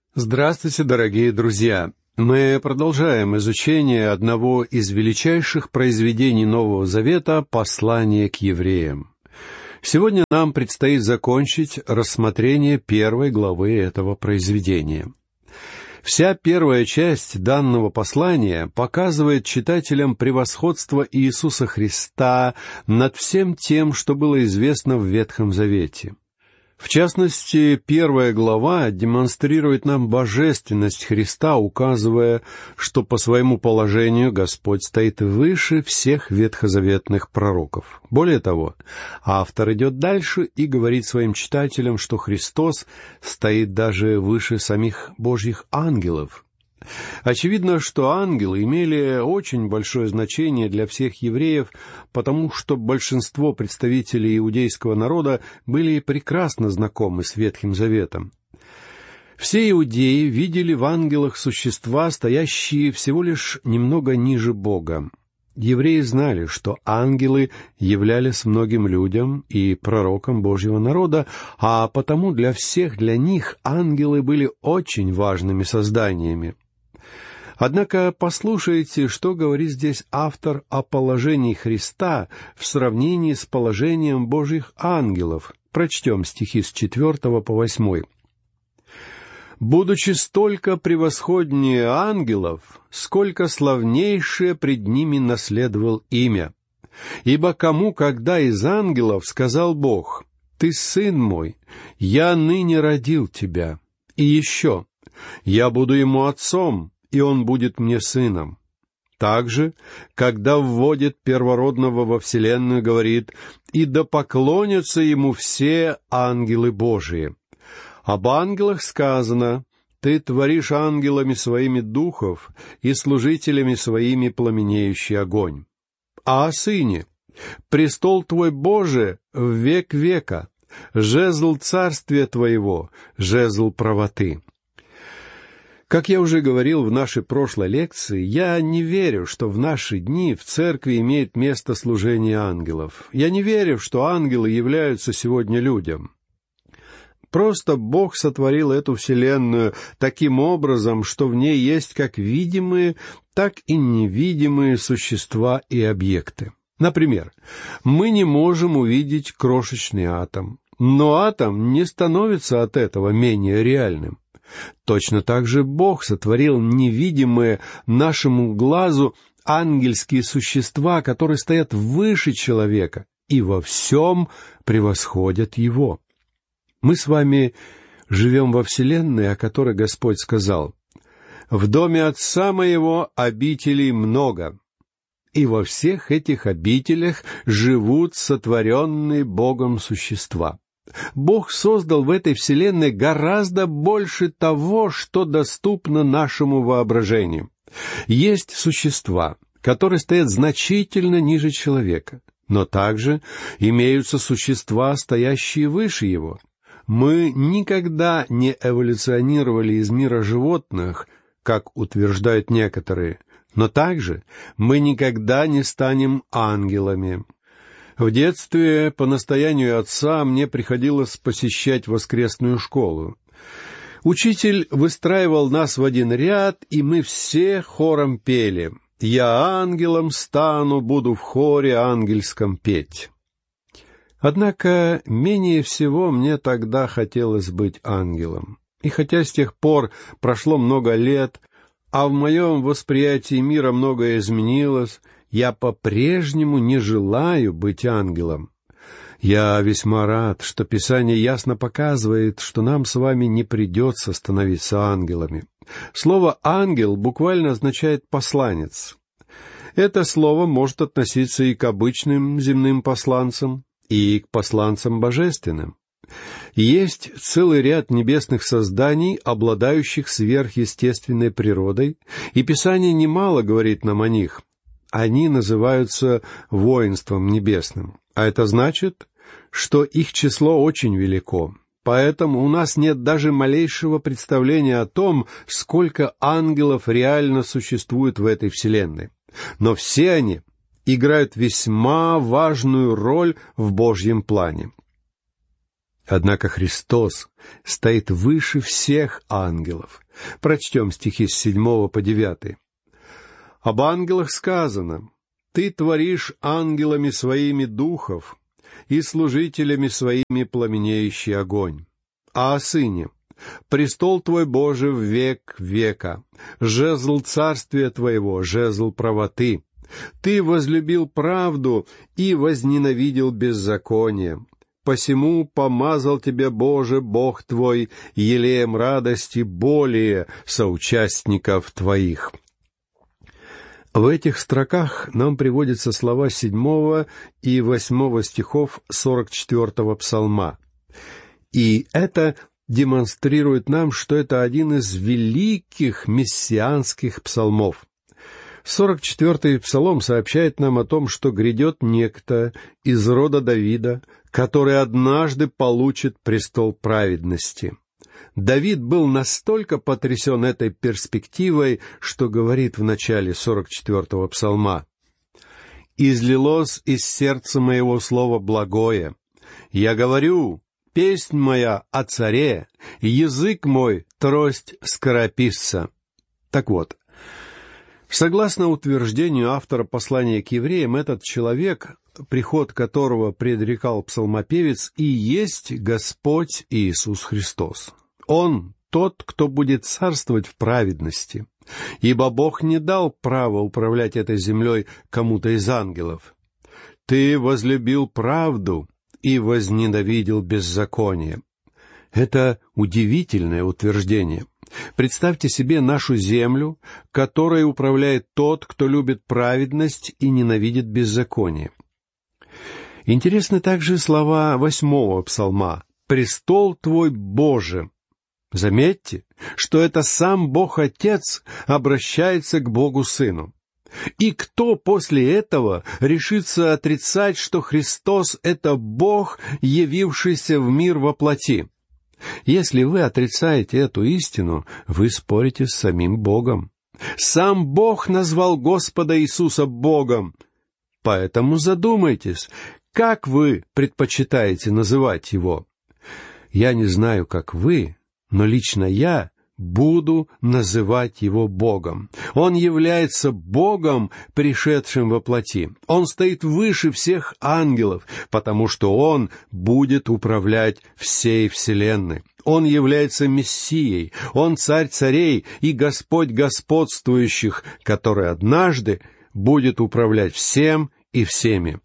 Здравствуйте, дорогие друзья! Мы продолжаем изучение одного из величайших произведений Нового Завета «Послание к евреям». Сегодня нам предстоит закончить рассмотрение первой главы этого произведения. Вся первая часть данного послания показывает читателям превосходство Иисуса Христа над всем тем, что было известно в Ветхом Завете. В частности, первая глава демонстрирует нам божественность Христа, указывая, что по своему положению Господь стоит выше всех ветхозаветных пророков. Более того, автор идет дальше и говорит своим читателям, что Христос стоит даже выше самих Божьих ангелов. Очевидно, что ангелы имели очень большое значение для всех евреев, потому что большинство представителей иудейского народа были прекрасно знакомы с Ветхим Заветом. Все иудеи видели в ангелах существа, стоящие всего лишь немного ниже Бога. Евреи знали, что ангелы являлись многим людям и пророкам Божьего народа, а потому для них ангелы были очень важными созданиями. Однако послушайте, что говорит здесь автор о положении Христа в сравнении с положением Божьих ангелов. Прочтем стихи с 4 по 8. «Будучи столько превосходнее ангелов, сколько славнейшее пред ними наследовал имя. Ибо кому, когда из ангелов сказал Бог: „Ты сын мой, я ныне родил тебя“, и еще: „Я буду ему отцом, и он будет мне сыном“. Также, когда вводит первородного во вселенную, говорит: „И да поклонятся ему все ангелы Божии“. Об ангелах сказано: „Ты творишь ангелами своими духов и служителями своими пламенеющий огонь“. А о сыне: „Престол твой, Боже, в век века, жезл царствия твоего, жезл правоты“». Как я уже говорил в нашей прошлой лекции, я не верю, что в наши дни в церкви имеет место служение ангелов. Я не верю, что ангелы являются сегодня людям. Просто Бог сотворил эту вселенную таким образом, что в ней есть как видимые, так и невидимые существа и объекты. Например, мы не можем увидеть крошечный атом, но атом не становится от этого менее реальным. Точно так же Бог сотворил невидимые нашему глазу ангельские существа, которые стоят выше человека и во всем превосходят его. Мы с вами живем во вселенной, о которой Господь сказал: «В доме Отца моего обителей много». И во всех этих обителях живут сотворенные Богом существа. Бог создал в этой вселенной гораздо больше того, что доступно нашему воображению. Есть существа, которые стоят значительно ниже человека, но также имеются существа, стоящие выше его. Мы никогда не эволюционировали из мира животных, как утверждают некоторые, но также мы никогда не станем ангелами. В детстве, по настоянию отца, мне приходилось посещать воскресную школу. Учитель выстраивал нас в один ряд, и мы все хором пели: «Я ангелом стану, буду в хоре ангельском петь». Однако менее всего мне тогда хотелось быть ангелом. И хотя с тех пор прошло много лет, а в моем восприятии мира многое изменилось, я по-прежнему не желаю быть ангелом. Я весьма рад, что Писание ясно показывает, что нам с вами не придется становиться ангелами. Слово «ангел» буквально означает «посланец». Это слово может относиться и к обычным земным посланцам, и к посланцам божественным. Есть целый ряд небесных созданий, обладающих сверхъестественной природой, и Писание немало говорит нам о них. Они называются воинством небесным, а это значит, что их число очень велико. Поэтому у нас нет даже малейшего представления о том, сколько ангелов реально существует в этой вселенной. Но все они играют весьма важную роль в Божьем плане. Однако Христос стоит выше всех ангелов. Прочтем стихи с 7 по 9. «Об ангелах сказано: Ты творишь ангелами своими духов и служителями своими пламенеющий огонь. А о Сыне: престол Твой, Боже, в век века, жезл царствия Твоего, жезл правоты. Ты возлюбил правду и возненавидел беззаконие. Посему помазал Тебя, Боже, Бог Твой, елеем радости более соучастников Твоих». В этих строках нам приводятся слова 7 и 8 стихов 44-го псалма. И это демонстрирует нам, что это один из великих мессианских псалмов. 44-й псалом сообщает нам о том, что грядет некто из рода Давида, который однажды получит престол праведности. Давид был настолько потрясен этой перспективой, что говорит в начале 44-го псалма: «Излилось из сердца моего слово благое. Я говорю, песнь моя о царе, язык мой трость скорописца». Так вот, согласно утверждению автора послания к евреям, этот человек, приход которого предрекал псалмопевец, и есть Господь Иисус Христос. Он тот, кто будет царствовать в праведности, ибо Бог не дал права управлять этой землей кому-то из ангелов. «Ты возлюбил правду и возненавидел беззаконие». Это удивительное утверждение. Представьте себе нашу землю, которой управляет тот, кто любит праведность и ненавидит беззаконие. Интересны также слова 8-го псалма: «Престол Твой, Боже». Заметьте, что это сам Бог Отец обращается к Богу Сыну. И кто после этого решится отрицать, что Христос — это Бог, явившийся в мир во плоти? Если вы отрицаете эту истину, вы спорите с самим Богом. Сам Бог назвал Господа Иисуса Богом. Поэтому задумайтесь, как вы предпочитаете называть Его? Я не знаю, как вы, но лично я буду называть Его Богом. Он является Богом, пришедшим во плоти. Он стоит выше всех ангелов, потому что Он будет управлять всей вселенной. Он является Мессией, Он Царь царей и Господь господствующих, который однажды будет управлять всем и всеми.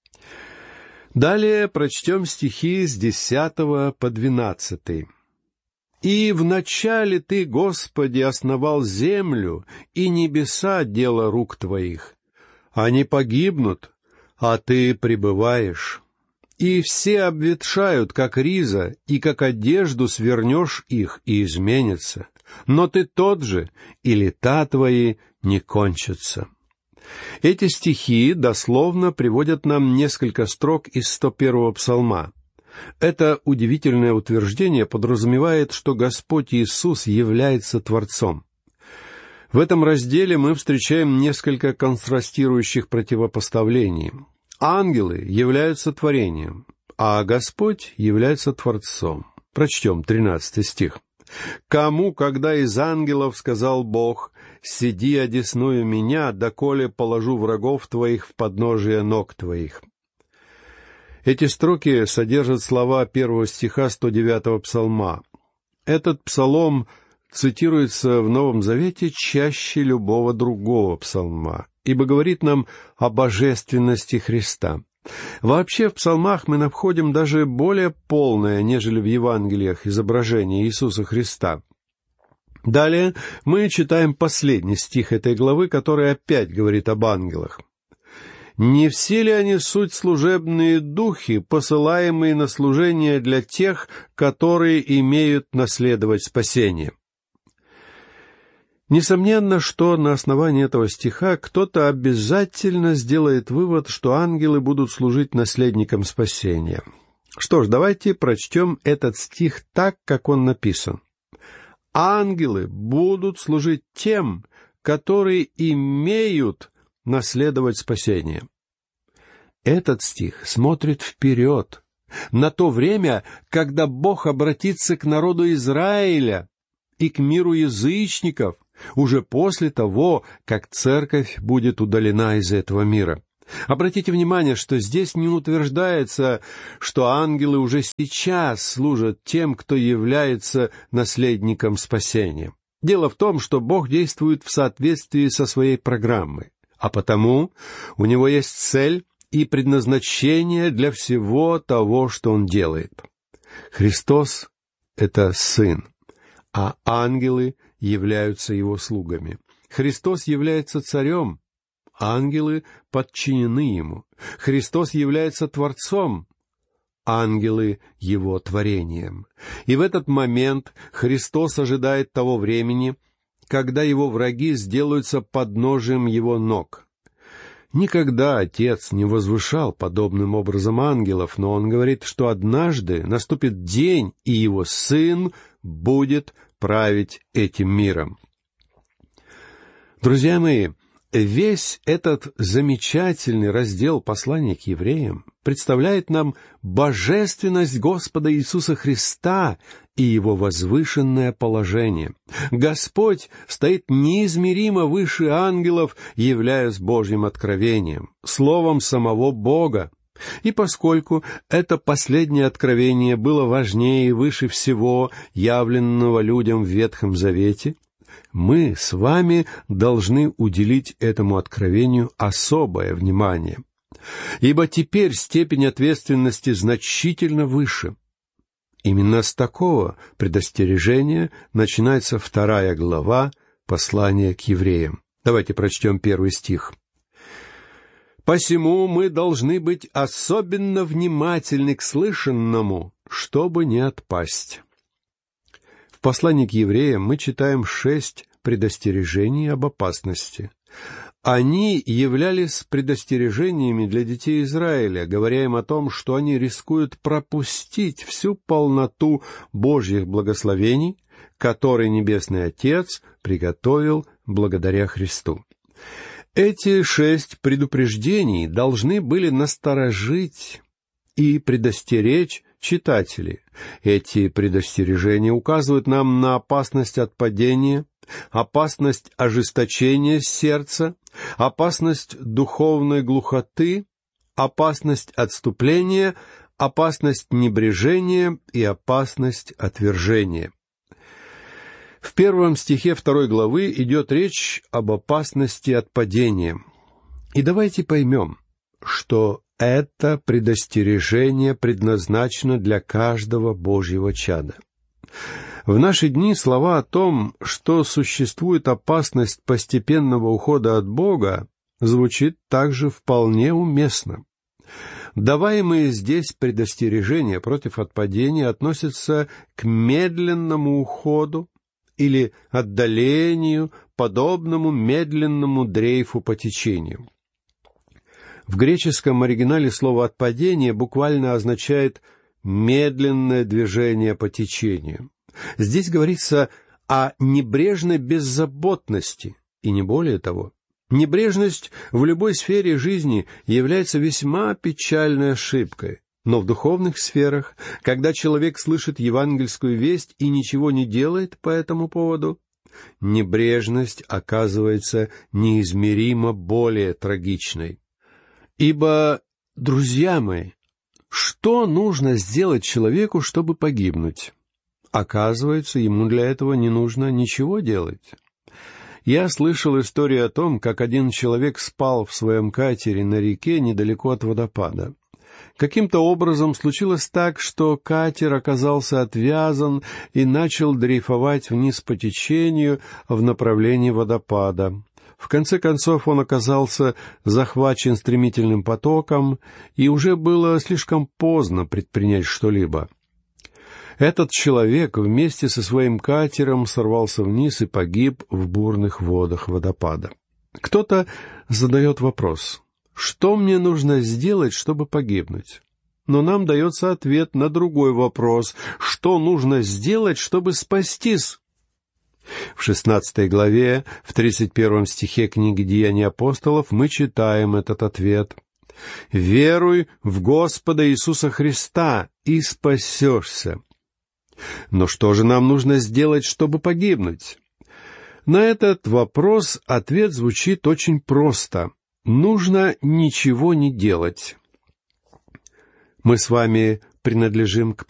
Далее прочтем стихи с 10 по 12. «И вначале Ты, Господи, основал землю, и небеса — дело рук Твоих. Они погибнут, а Ты пребываешь. И все обветшают, как риза, и как одежду свернешь их, и изменятся. Но Ты тот же, и лета Твои не кончатся». Эти стихи дословно приводят нам несколько строк из 101-го псалма. Это удивительное утверждение подразумевает, что Господь Иисус является Творцом. В этом разделе мы встречаем несколько контрастирующих противопоставлений. Ангелы являются творением, а Господь является Творцом. Прочтем 13 стих. «Кому, когда из ангелов сказал Бог: сиди одесную меня, доколе положу врагов твоих в подножие ног твоих». Эти строки содержат слова 1 стиха 109-го псалма. Этот псалом цитируется в Новом Завете чаще любого другого псалма, ибо говорит нам о божественности Христа. Вообще в псалмах мы находим даже более полное, нежели в Евангелиях, изображение Иисуса Христа. Далее мы читаем последний стих этой главы, который опять говорит об ангелах. «Не все ли они суть служебные духи, посылаемые на служение для тех, которые имеют наследовать спасение?» Несомненно, что на основании этого стиха кто-то обязательно сделает вывод, что ангелы будут служить наследникам спасения. Что ж, давайте прочтем этот стих так, как он написан. «Ангелы будут служить тем, которые имеют наследовать спасение». Этот стих смотрит вперед. на то время, когда Бог обратится к народу Израиля и к миру язычников, уже после того, как церковь будет удалена из этого мира. Обратите внимание, что здесь не утверждается, что ангелы уже сейчас служат тем, кто является наследником спасения. Дело в том, что Бог действует в соответствии со своей программой, а потому у Него есть цель и предназначение для всего того, что Он делает. Христос — это Сын, а ангелы являются Его слугами. Христос является Царем, ангелы подчинены Ему. Христос является Творцом, ангелы — Его творением. И в этот момент Христос ожидает того времени, когда Его враги сделаются подножием Его ног. Никогда Отец не возвышал подобным образом ангелов, но Он говорит, что однажды наступит день, и Его Сын будет править этим миром. Друзья мои, весь этот замечательный раздел послания к евреям представляет нам божественность Господа Иисуса Христа и Его возвышенное положение. Господь стоит неизмеримо выше ангелов, являясь Божьим откровением, словом самого Бога. И поскольку это последнее откровение было важнее и выше всего явленного людям в Ветхом Завете, мы с вами должны уделить этому откровению особое внимание. Ибо теперь степень ответственности значительно выше. Именно с такого предостережения начинается 2 глава послания к евреям. Давайте прочтем 1 стих. «Посему мы должны быть особенно внимательны к слышанному, чтобы не отпасть». В послании к евреям мы читаем 6 предостережений об опасности. Они являлись предостережениями для детей Израиля, говоря им о том, что они рискуют пропустить всю полноту Божьих благословений, которые Небесный Отец приготовил благодаря Христу. Эти 6 предупреждений должны были насторожить и предостеречь читателей. Эти предостережения указывают нам на опасность отпадения, опасность ожесточения сердца, опасность духовной глухоты, опасность отступления, опасность небрежения и опасность отвержения. В 1 стихе 2 главы идет речь об опасности отпадения. И давайте поймем, что это предостережение предназначено для каждого Божьего чада. В наши дни слова о том, что существует опасность постепенного ухода от Бога, звучит также вполне уместно. Даваемые здесь предостережения против отпадения относятся к медленному уходу или отдалению, подобному медленному дрейфу по течению. В греческом оригинале слово «отпадение» буквально означает «медленное движение по течению». Здесь говорится о небрежной беззаботности, и не более того. Небрежность в любой сфере жизни является весьма печальной ошибкой, но в духовных сферах, когда человек слышит евангельскую весть и ничего не делает по этому поводу, небрежность оказывается неизмеримо более трагичной. Ибо, друзья мои, что нужно сделать человеку, чтобы погибнуть? Оказывается, ему для этого не нужно ничего делать. Я слышал историю о том, как один человек спал в своем катере на реке недалеко от водопада. Каким-то образом случилось так, что катер оказался отвязан и начал дрейфовать вниз по течению в направлении водопада. В конце концов он оказался захвачен стремительным потоком, и уже было слишком поздно предпринять что-либо. Этот человек вместе со своим катером сорвался вниз и погиб в бурных водах водопада. Кто-то задает вопрос: что мне нужно сделать, чтобы погибнуть? Но нам дается ответ на другой вопрос: что нужно сделать, чтобы спастись? В 16 главе, в 31 стихе книги «Деяния апостолов» мы читаем этот ответ. Веруй в Господа Иисуса Христа и спасешься. Но что же нам нужно сделать, чтобы погибнуть? На этот вопрос ответ звучит очень просто. Нужно ничего не делать. Мы с вами принадлежим к